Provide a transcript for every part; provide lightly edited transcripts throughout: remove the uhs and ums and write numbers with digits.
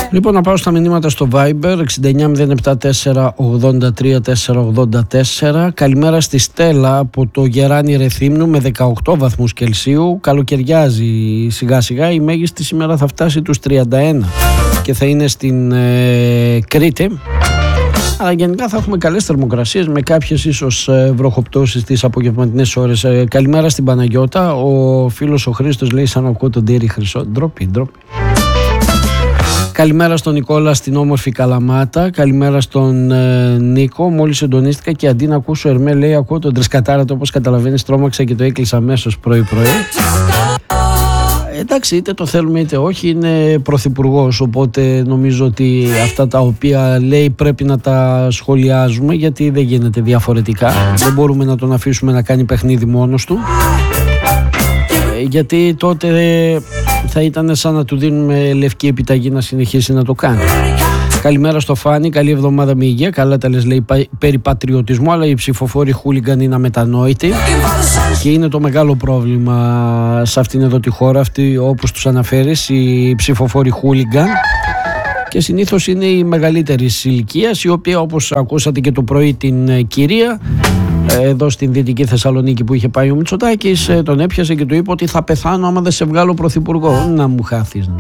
Λοιπόν, να πάω στα μηνύματα στο Viber 6907483484. Καλημέρα στη Στέλλα από το Γεράνι Ρεθύμνου με 18 βαθμούς Κελσίου. Καλοκαιριάζει σιγά σιγά, η μέγιστη σήμερα θα φτάσει τους 31 και θα είναι στην Κρήτη. Αλλά γενικά θα έχουμε καλές θερμοκρασίες με κάποιες ίσως βροχοπτώσεις τις απογευματινές ώρες. Καλημέρα στην Παναγιώτα. Ο φίλος ο Χρήστος λέει σαν να ακούω τον Τύρι Χρυσό. Ντροπή. Καλημέρα στον Νικόλα στην όμορφη Καλαμάτα. Καλημέρα στον Νίκο. Μόλις συντονίστηκα και αντί να ακούσω Ερμέ, λέει ακούω τον Τρισκατάρατο. Όπως καταλαβαίνεις, τρόμαξα και το έκλεισα αμέσως πρωί-πρωί. Εντάξει, είτε το θέλουμε είτε όχι, είναι πρωθυπουργός, οπότε νομίζω ότι αυτά τα οποία λέει πρέπει να τα σχολιάζουμε, γιατί δεν γίνεται διαφορετικά. Δεν μπορούμε να τον αφήσουμε να κάνει παιχνίδι μόνος του, γιατί τότε θα ήταν σαν να του δίνουμε λευκή επιταγή να συνεχίσει να το κάνει. Καλημέρα στο Φάνη, καλή εβδομάδα με υγεία. Καλά τα λες, λέει, περί πατριωτισμού, αλλά οι ψηφοφόροι χούλιγκαν είναι αμετανόητοι και είναι το μεγάλο πρόβλημα σε αυτήν εδώ τη χώρα, αυτή όπως τους αναφέρεις, οι ψηφοφόροι χούλιγκαν, και συνήθως είναι οι μεγαλύτερης ηλικίας, η οποία, όπως ακούσατε και το πρωί την κυρία εδώ στην Δυτική Θεσσαλονίκη που είχε πάει ο Μητσοτάκης, τον έπιασε και του είπε ότι θα πεθάνω άμα δεν σε βγάλω πρωθυπουργό. Να μου χάθεις.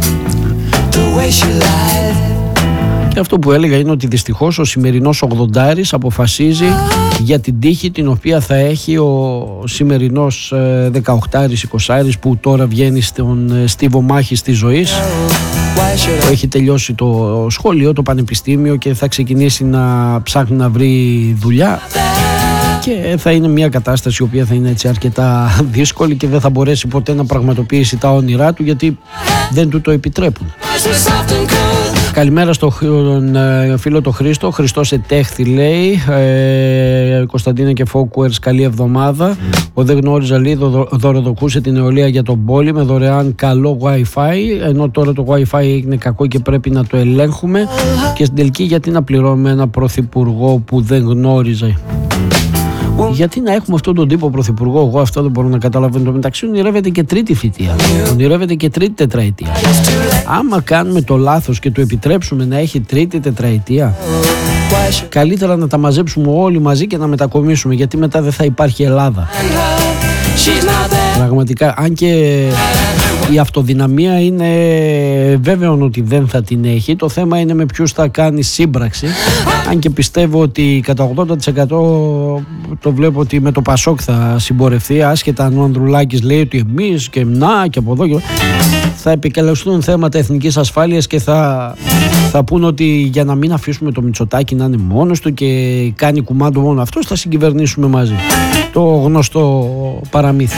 Και αυτό που έλεγα είναι ότι δυστυχώς ο σημερινός 80άρης αποφασίζει για την τύχη την οποία θα έχει ο σημερινός 18άρης, 20άρης που τώρα βγαίνει στον στίβο μάχης της ζωής, που έχει τελειώσει το σχολείο, το πανεπιστήμιο και θα ξεκινήσει να ψάχνει να βρει δουλειά, και θα είναι μια κατάσταση η οποία θα είναι έτσι αρκετά δύσκολη και δεν θα μπορέσει ποτέ να πραγματοποιήσει τα όνειρά του, γιατί δεν του το επιτρέπουν. Καλημέρα στον φίλο το Χρήστο. Χριστός ετέχθη, λέει. Κωνσταντίνα και Φόκουερς, καλή εβδομάδα. Ο δεν γνώριζα, λέει, δωροδοκούσε την νεολαία για τον πόλη με δωρεάν καλό Wi-Fi, ενώ τώρα το Wi-Fi έγινε κακό και πρέπει να το ελέγχουμε. Και στην τελική, γιατί να πληρώνουμε ένα πρωθυπουργό που δεν γνώριζε? Γιατί να έχουμε αυτόν τον τύπο πρωθυπουργό? Εγώ αυτό δεν μπορώ να καταλαβαίνω. Το μεταξύ ονειρεύεται και τρίτη θητεία, ονειρεύεται και τρίτη τετραετία. Άμα κάνουμε το λάθος και του επιτρέψουμε να έχει τρίτη τετραετία, καλύτερα να τα μαζέψουμε όλοι μαζί και να μετακομίσουμε, γιατί μετά δεν θα υπάρχει Ελλάδα. Πραγματικά, αν και η αυτοδυναμία είναι βέβαιο ότι δεν θα την έχει, το θέμα είναι με ποιους θα κάνει σύμπραξη. Αν και πιστεύω ότι κατά 80% το βλέπω ότι με το Πασόκ θα συμπορευτεί, άσχετα αν ο Ανδρουλάκης λέει ότι εμείς και να και από εδώ και θα επικαλεστούν θέματα εθνικής ασφάλειας και θα πούν ότι για να μην αφήσουμε το Μητσοτάκη να είναι μόνος του και κάνει κουμάντο μόνο αυτός, θα συγκυβερνήσουμε μαζί. Το γνωστό παραμύθι.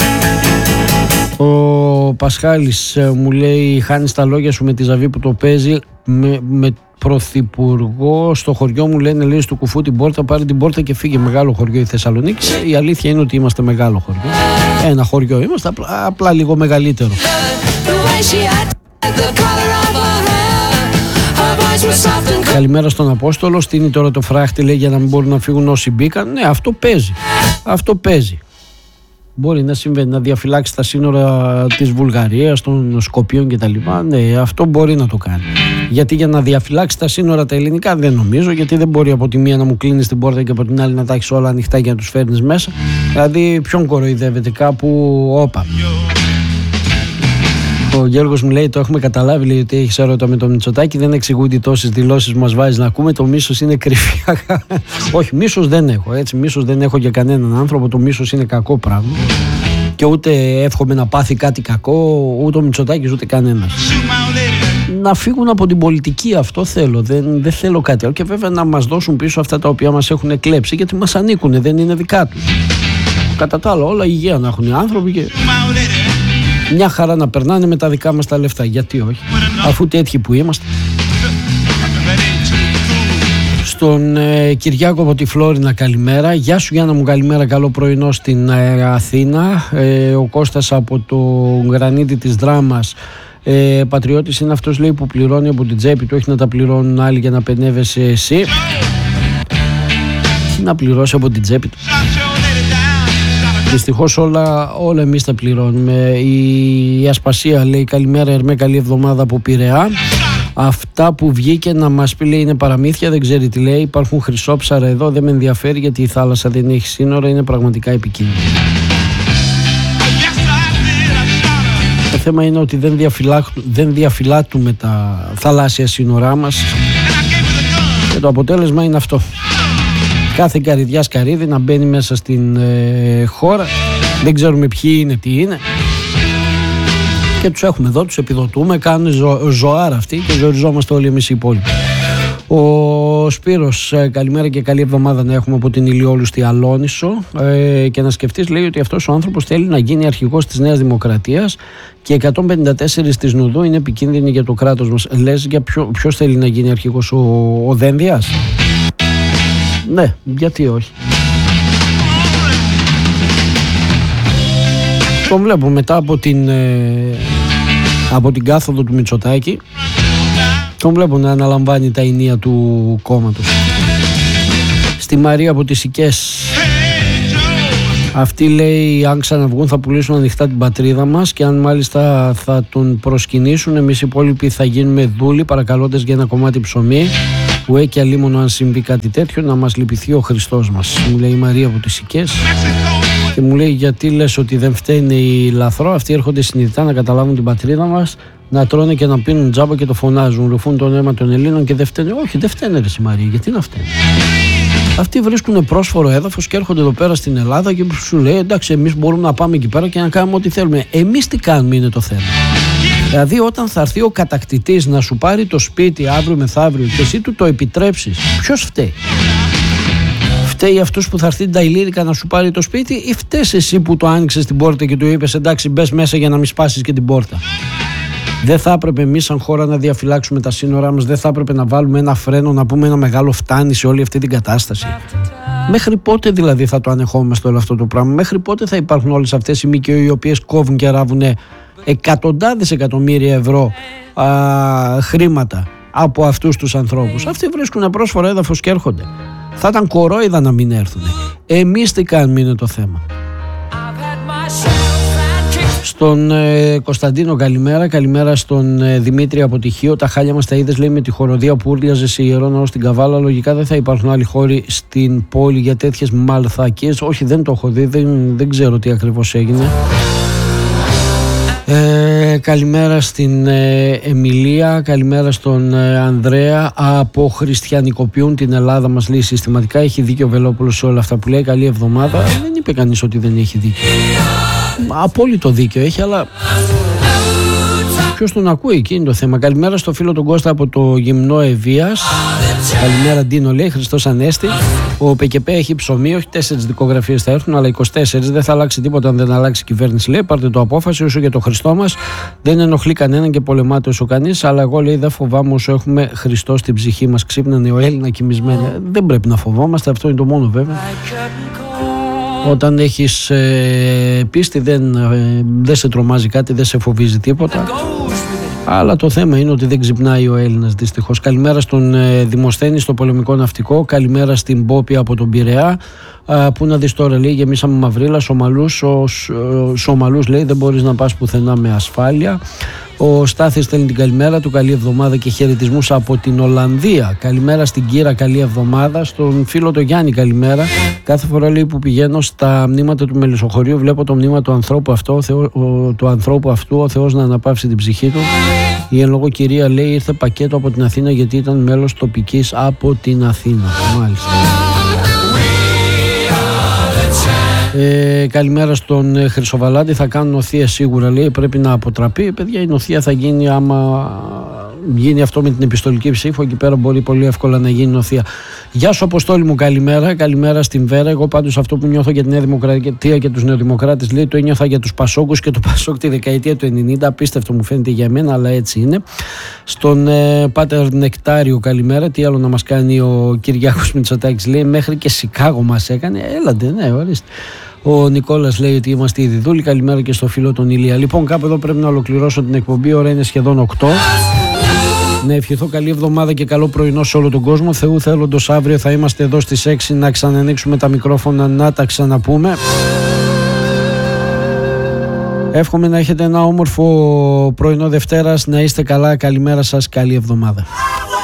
Ο Πασχάλης μου λέει, χάνεις τα λόγια σου με τη Ζαβή που το παίζει με πρωθυπουργό. Στο χωριό μου λένε, λέει, στο κουφού την πόρτα, πάρε την πόρτα και φύγε. Μεγάλο χωριό η Θεσσαλονίκη. Η αλήθεια είναι ότι είμαστε μεγάλο χωριό. Ένα χωριό είμαστε, απλά λίγο μεγαλύτερο. Καλημέρα στον Απόστολο. Στείνει τώρα το φράχτη, λέει, για να μην μπορούν να φύγουν όσοι μπήκαν. Ναι, αυτό παίζει. Αυτό παίζει. Μπορεί να συμβαίνει, να διαφυλάξει τα σύνορα της Βουλγαρίας, των Σκοπίων κτλ. Ναι, αυτό μπορεί να το κάνει. Γιατί για να διαφυλάξει τα σύνορα τα ελληνικά δεν νομίζω, γιατί δεν μπορεί από τη μία να μου κλείνεις την πόρτα και από την άλλη να τα έχεις όλα ανοιχτά και να τους φέρνεις μέσα. Δηλαδή, ποιον κοροϊδεύεται? Κάπου όπα. Ο Γιώργος μου λέει, το έχουμε καταλάβει, λέει, ότι έχεις έρωτα με το Μητσοτάκη, δεν εξηγούνται τόσες δηλώσεις που μας βάζεις να ακούμε. Το μίσος είναι κρυφή. Όχι, μίσος δεν έχω, έτσι. Μίσος δεν έχω για κανέναν άνθρωπο. Το μίσος είναι κακό πράγμα. Και ούτε εύχομαι να πάθει κάτι κακό, ούτε ο Μητσοτάκης ούτε κανένας. Να φύγουν από την πολιτική, αυτό θέλω. Δεν θέλω κάτι άλλο. Και βέβαια να μας δώσουν πίσω αυτά τα οποία μας έχουν κλέψει, γιατί μας ανήκουν, δεν είναι δικά τους. Κατά τα άλλα, όλα υγεία να έχουν οι άνθρωποι και μια χαρά να περνάνε με τα δικά μας τα λεφτά. Γιατί όχι, αφού τέτοιοι που είμαστε. Στον Κυριάκο από τη Φλόρινα, καλημέρα. Γεια σου Γιάννα μου, καλημέρα, καλό πρωινό στην Αθήνα. Ο Κώστας από το Γρανίτη της Δράμας. Πατριώτης είναι αυτός, λέει, που πληρώνει από την τσέπη του, όχι να τα πληρώνουν άλλοι για να πενεύεσαι εσύ. Τι να πληρώσει από την τσέπη του? Δυστυχώς όλα εμείς τα πληρώνουμε. Η Ασπασία λέει, καλημέρα Ερμέ, καλή εβδομάδα από Πειραιά. Αυτά που βγήκε να μας πει, λέει, είναι παραμύθια, δεν ξέρει τι λέει. Υπάρχουν χρυσόψαρα εδώ, δεν με ενδιαφέρει γιατί η θάλασσα δεν έχει σύνορα, είναι πραγματικά επικίνδυνη. Το θέμα είναι ότι δεν διαφυλάττουμε τα θαλάσσια σύνορά μας και το αποτέλεσμα είναι αυτό. Κάθε καρυδιάς καρύδι να μπαίνει μέσα στην χώρα, δεν ξέρουμε ποιοι είναι, τι είναι, και τους έχουμε εδώ, τους επιδοτούμε, κάνουν ζωάρα αυτοί και ζοριζόμαστε όλοι εμείς οι υπόλοιποι. Ο Σπύρος, καλημέρα και καλή εβδομάδα να έχουμε από την Ηλιόλουστη Αλόνισο, και να σκεφτείς, λέει, ότι αυτός ο άνθρωπος θέλει να γίνει αρχηγός της Νέας Δημοκρατίας και 154 της Νουδού είναι επικίνδυνη για το κράτος μας. Λες για ποιος θέλει να γίνει αρχηγός, ο Δένδιας? Ναι, γιατί όχι. Τον βλέπω μετά από την κάθοδο του Μητσοτάκη, τον βλέπω να αναλαμβάνει τα ενία του κόμματος. Στη Μαρία από τις Σικές, αυτοί, λέει, αν ξαναβγούν θα πουλήσουν ανοιχτά την πατρίδα μας και αν μάλιστα θα τον προσκυνήσουν, εμείς οι υπόλοιποι θα γίνουμε δούλοι παρακαλώντας για ένα κομμάτι ψωμί. Ουέ και αλίμονο αν συμβεί κάτι τέτοιο να μας λυπηθεί ο Χριστός μας, μου λέει η Μαρία από τις Σικές. Και μου λέει, γιατί λες ότι δεν φταίνε οι λαθρό, αυτοί έρχονται συνειδητά να καταλάβουν την πατρίδα μας, να τρώνε και να πίνουν τζάμπα και το φωνάζουν, ρουφούν το αίμα των Ελλήνων και δεν φταίνε. Όχι, δεν φταίνε, ρε Μαρία, γιατί να φταίνε? Αυτοί βρίσκουν πρόσφορο έδαφος και έρχονται εδώ πέρα στην Ελλάδα και σου λέει, εντάξει, εμείς μπορούμε να πάμε εκεί πέρα και να κάνουμε ό,τι θέλουμε. Εμείς τι κάνουμε είναι το θέμα. Δηλαδή, όταν θα έρθει ο κατακτητής να σου πάρει το σπίτι αύριο μεθαύριο και εσύ του το επιτρέψεις, ποιος φταίει? Φταίει αυτός που θα έρθει τα ηλίρικα να σου πάρει το σπίτι, ή φταίς εσύ που το άνοιξες την πόρτα και του είπες, εντάξει, μπες μέσα για να μην σπάσεις και την πόρτα? Δεν θα έπρεπε εμείς σαν χώρα να διαφυλάξουμε τα σύνορά μας? Δεν θα έπρεπε να βάλουμε ένα φρένο, να πούμε ένα μεγάλο φτάνει σε όλη αυτή την κατάσταση? Μέχρι πότε δηλαδή θα το ανεχόμαστε όλο αυτό το πράγμα? Μέχρι πότε θα υπάρχουν όλες αυτές οι ΜΚΟ οι οποίες κόβουν και ράβουν εκατοντάδες εκατομμύρια ευρώ χρήματα από αυτούς τους ανθρώπους? Αυτοί βρίσκουν πρόσφορο έδαφος και έρχονται. Θα ήταν κορόιδα να μην έρθουν. Εμείς τι κάνουμε είναι το θέμα. Στον Κωνσταντίνο καλημέρα. Καλημέρα στον Δημήτρη από Τυχείο. Τα χάλια μας τα είδες, λέει, με τη χοροδία που ούρλιαζε σε Ιερό Ναό στην Καβάλα. Λογικά δεν θα υπάρχουν άλλοι χώροι στην πόλη για τέτοιες μαλθακίες. Όχι, δεν το έχω δει, δεν ξέρω τι ακριβώς έγινε. Καλημέρα στην Εμιλία, καλημέρα στον Ανδρέα. Αποχριστιανικοποιούν την Ελλάδα, μας λέει συστηματικά. Έχει δίκιο ο Βελόπουλος σε όλα αυτά που λέει. Καλή εβδομάδα. Δεν είπε κανείς ότι δεν έχει δίκιο. Απόλυτο δίκιο έχει, αλλά ποιος τον ακούει, εκεί είναι το θέμα. Καλημέρα στο φίλο τον Κώστα από το Γυμνό Ευβίας. Καλημέρα Ντίνο, λέει, Χριστός Ανέστη. Ο ΠΚΠ έχει ψωμί, όχι 4 δικογραφίες θα έρθουν, αλλά 24. Δεν θα αλλάξει τίποτα αν δεν αλλάξει η κυβέρνηση, λέει. Πάρτε το απόφαση όσο για το Χριστό μας. Δεν ενοχλεί κανέναν και πολεμάται όσο κανείς. Αλλά εγώ, λέει, δεν φοβάμαι όσο έχουμε Χριστό στην ψυχή μας. Ξύπνανε ο Έλληνα κοιμισμένοι. Δεν πρέπει να φοβόμαστε, αυτό είναι το μόνο βέβαια. Όταν έχεις πίστη δεν σε τρομάζει κάτι, δεν σε φοβίζει τίποτα. Αλλά το θέμα είναι ότι δεν ξυπνάει ο Έλληνας, δυστυχώς. Καλημέρα στον Δημοσθένη στο πολεμικό ναυτικό. Καλημέρα στην Πόπη από τον Πειραιά. Πού να δεις τώρα, λέει, γεμίσαμε μαυρίλα, Σομαλούς, λέει, δεν μπορείς να πας πουθενά με ασφάλεια. Ο Στάθης στέλνει την καλημέρα του, καλή εβδομάδα και χαιρετισμούς από την Ολλανδία. Καλημέρα στην Κύρα, καλή εβδομάδα. Στον φίλο το Γιάννη, καλημέρα. Κάθε φορά, λέει, που πηγαίνω στα μνήματα του Μελισσοχωρίου, βλέπω το μνήμα του ανθρώπου αυτού, ο Θεός να αναπαύσει την ψυχή του. Η εν λόγω κυρία, λέει, ήρθε πακέτο από την Αθήνα γιατί ήταν μέλος τοπικής από την Αθήνα. Μάλιστα. Καλημέρα στον Χρυσοβαλάντη. Θα κάνουν οθεία σίγουρα, λέει, πρέπει να αποτραπεί. Παιδιά, η οθεία θα γίνει άμα γίνει αυτό με την επιστολική ψήφο. Εκεί πέρα μπορεί πολύ εύκολα να γίνει οθεία. Γεια σου, Αποστόλη μου, καλημέρα. Καλημέρα στην Βέρα. Εγώ πάντως αυτό που νιώθω για τη Νέα Δημοκρατία και τους Νεοδημοκράτες, λέει, το ένιωθα για τους Πασόκους και το Πασόκ τη δεκαετία του 90. Απίστευτο μου φαίνεται για μένα, αλλά έτσι είναι. Στον Πάτερ Νεκτάριο, καλημέρα. Τι άλλο να μας κάνει ο Κυριάκος Μητσοτάκης, λέει, μέχρι και Σικάγο μας έκανε. Έλατε, ναι, ορίστε. Ο Νικόλας λέει ότι είμαστε ήδη δούλοι. Καλημέρα και στο φίλο τον Ηλία. Λοιπόν, κάπου εδώ πρέπει να ολοκληρώσω την εκπομπή. Ώρα είναι σχεδόν 8. Να ευχηθώ καλή εβδομάδα και καλό πρωινό σε όλο τον κόσμο. Θεού θέλοντος, αύριο θα είμαστε εδώ στις 6 να ξανανοίξουμε τα μικρόφωνα, να τα ξαναπούμε. Εύχομαι να έχετε ένα όμορφο πρωινό Δευτέρας. Να είστε καλά. Καλημέρα σας. Καλή εβδομάδα.